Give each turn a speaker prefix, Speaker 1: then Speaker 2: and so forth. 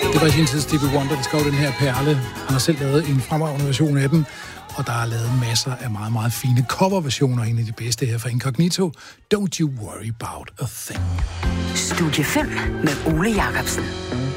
Speaker 1: Det var i sin tid Stevie Wonder, der skrev den her perle. Han har selv lavet en fremragende version af den, og der er lavet masser af meget, meget fine coverversioner. En af de bedste her fra Incognito. Don't you worry about a thing.
Speaker 2: Studie 5 med Ole Jacobsen.